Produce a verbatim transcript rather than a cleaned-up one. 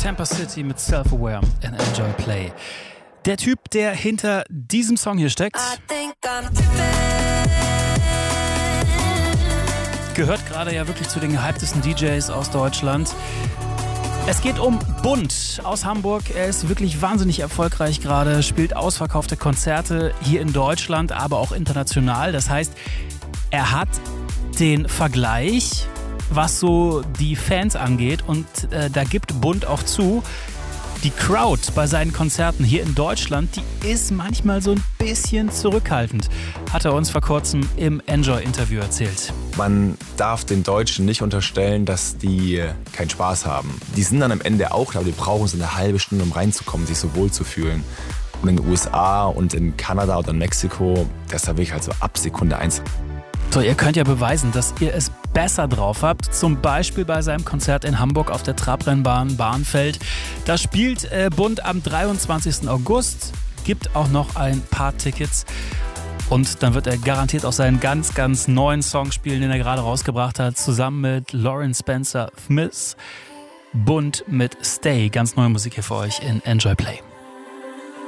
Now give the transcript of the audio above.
Tampa City mit Self-Aware in Enjoy Play. Der Typ, der hinter diesem Song hier steckt, gehört gerade ja wirklich zu den gehyptesten D Js aus Deutschland. Es geht um Bund aus Hamburg. Er ist wirklich wahnsinnig erfolgreich gerade, spielt ausverkaufte Konzerte hier in Deutschland, aber auch international. Das heißt, er hat den Vergleich, was so die Fans angeht, und äh, da gibt Bund auch zu, die Crowd bei seinen Konzerten hier in Deutschland, die ist manchmal so ein bisschen zurückhaltend, hat er uns vor kurzem im Enjoy-Interview erzählt. Man darf den Deutschen nicht unterstellen, dass die keinen Spaß haben. Die sind dann am Ende auch da, aber die brauchen so eine halbe Stunde, um reinzukommen, sich so wohl zu fühlen. Und in den U S A und in Kanada oder in Mexiko, das ist da wirklich halt so ab Sekunde eins. So, ihr könnt ja beweisen, dass ihr es besser drauf habt. Zum Beispiel bei seinem Konzert in Hamburg auf der Trabrennbahn Bahnfeld. Da spielt äh, Bund am dreiundzwanzigsten August. Gibt auch noch ein paar Tickets. Und dann wird er garantiert auch seinen ganz, ganz neuen Song spielen, den er gerade rausgebracht hat. Zusammen mit Lauren Spencer Smith. Bund mit Stay. Ganz neue Musik hier für euch in Enjoy Play.